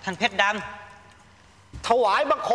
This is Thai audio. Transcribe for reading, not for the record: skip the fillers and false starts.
ท่านเพชรดถวายบังคม